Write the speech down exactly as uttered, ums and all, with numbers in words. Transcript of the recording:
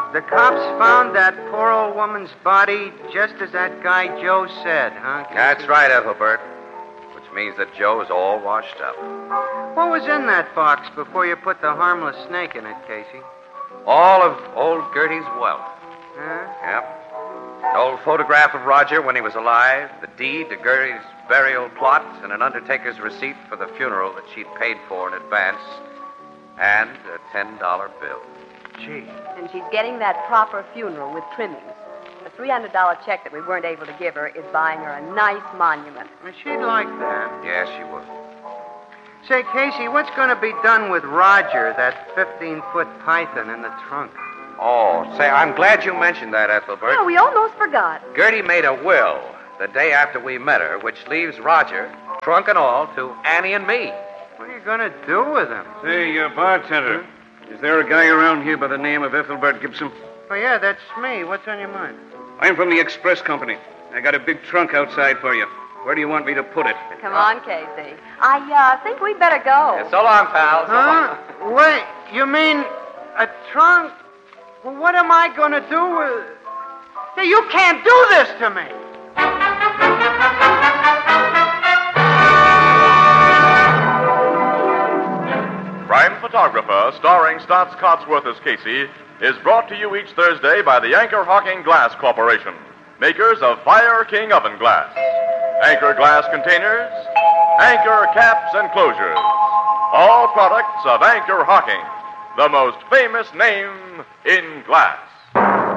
The cops found that poor old woman's body just as that guy Joe said, huh? Casey? That's right, Ethelbert. Which means that Joe's all washed up. What was in that box before you put the harmless snake in it, Casey? All of old Gertie's wealth. Huh? Yep. An old photograph of Roger when he was alive, the deed to Gertie's burial plot, and an undertaker's receipt for the funeral that she'd paid for in advance, and a ten dollar bill. Gee. And she's getting that proper funeral with trimmings. The three hundred dollar check that we weren't able to give her is buying her a nice monument. Well, she'd like that. Yeah, she would. Say, Casey, what's going to be done with Roger, that fifteen-foot python in the trunk? Oh, say, I'm glad you mentioned that, Ethelbert. Oh, we almost forgot. Gertie made a will the day after we met her, which leaves Roger, trunk and all, to Annie and me. What are you going to do with him? Say, uh, bartender, is there a guy around here by the name of Ethelbert Gibson? Oh, yeah, that's me. What's on your mind? I'm from the Express Company. I got a big trunk outside for you. Where do you want me to put it? Come on, Casey. I uh, think we'd better go. Yeah, so long, pal. So Huh? long. Wait, you mean a trunk? Well, what am I going to do with... Hey, you can't do this to me! Crime Photographer, starring Stotts Cotsworth as Casey, is brought to you each Thursday by the Anchor Hocking Glass Corporation, makers of Fire King Oven Glass. Anchor glass containers, Anchor caps and closures. All products of Anchor Hocking, the most famous name in glass.